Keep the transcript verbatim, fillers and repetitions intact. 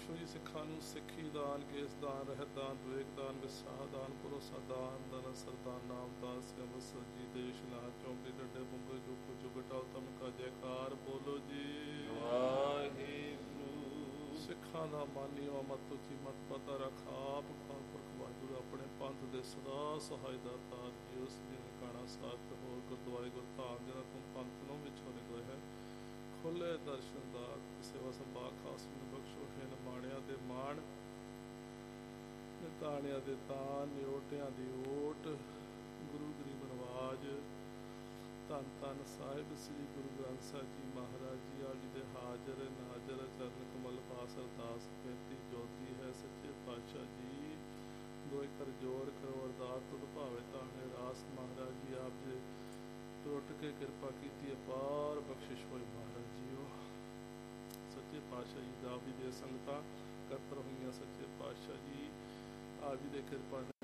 ਬਖਸ਼ੋ ਜੀ ਸਿੱਖਾਂ ਨੂੰ ਸਿੱਖੀ ਦਾਨ, ਕੇਸ ਦਾਨ, ਰਹਿਤ ਦਾਨ, ਵਿਵੇਕ ਦਾਨ, ਵਿਸਾਹ ਦਾਨ, ਭਰੋਸਾ ਦਾਨ, ਦਾਨ ਸਰਦਾਨ, ਨਾਮਦਾਨ, ਅੰਮ੍ਰਿਤਸਰ ਜੀ, ਦੇਸ਼ ਲਾਹ ਚੌਂਕੀ ਡੱਡੇ ਬੁੰਗੇ ਜੋ ਕੁਝ ਜੁਗਟਾਲ ਤਮ ਕਾ ਜੈਕਾਰ ਬੋਲੋ ਜੀ। ਵਾਹਿਗੁਰੂ ਸਿੱਖਾਂ ਦਾ ਮਾਨਿਓ ਮਤ ਉੱਚੀ ਮਤ ਪਤਾ ਰੱਖ ਆਪ ਖਾਨ ਪੁਰਖ ਵਾਹਿਗੁਰੂ ਆਪਣੇ ਪੰਥ ਦੇ ਸਦਾ ਸਹਾਇਤਾ ਤਾਰ ਜੀ। ਉਸ ਜਿਵੇਂ ਕਾਣਾ ਸਾਹਿਬ ਤੇ ਹੋਰ ਗੁਰਦੁਆਰੇ ਗੁਰਧਾਮ ਜਿਹੜਾ ਤੁਮ ਪੰਥ ਨੂੰ ਵਿਛੋੜੇ ਗਏ ਹੈ ਖੁੱਲੇ ਦਰਸ਼ਨ ਦਾ ਸੇਵਾ ਸੰਭਾਲ ਖਾਸ ਨੂੰ ਬਖਸ਼ੋ। ਹਿਨ ਬਾਣਿਆਂ ਦੇ ਮਾਣ, ਨਿਤਾਣਿਆਂ ਦੇ ਤਾਨ, ਨਿਓਟਿਆਂ ਦੀ ਓਟ, ਗੁਰੂ ਗਰੀਬ ਨਵਾਜ, ਧੰਨ ਧੰਨ ਸਾਹਿਬ ਸ੍ਰੀ ਗੁਰੂ ਗ੍ਰੰਥ ਸਾਹਿਬ ਜੀ ਮਹਾਰਾਜ ਜੀ ਆਪ ਜੀ ਦੇ ਹਾਜ਼ਰ ਨਾਜ਼ਰ ਚਰਨ ਕਮਲ ਪਾਸ ਅਰਦਾਸ ਬੇਨਤੀ ਜੋਤੀ ਹੈ। ਸੱਚੇ ਪਾਤਸ਼ਾਹ ਜੀ ਦੋ ਕਰ ਜੋਰ ਕਰੋ ਅਰਦਾਸ ਤੁਧ ਭਾਵੇ ਤਾਣੇ ਰਾਸ। ਮਹਾਰਾਜ ਜੀ ਆਪ ਜੀ ਟੁੱਟ ਕੇ ਕਿਰਪਾ ਕੀਤੀ ਅਪਾਰ ਬਖਸ਼ਿਸ਼ ਹੋਈ ਮਹਾਰਾਜ ਜੀਓ। ਸੱਚੇ ਪਾਤਸ਼ਾਹ ਜੀ ਦਾ ਆਪ ਜੀ ਦੇ ਸੰਗਤਾਂ ਇਕੱਤਰ ਹੋਈਆਂ। ਸੱਚੇ ਪਾਤਸ਼ਾਹ ਜੀ ਆਪ ਜੀ ਦੇ ਕਿਰਪਾ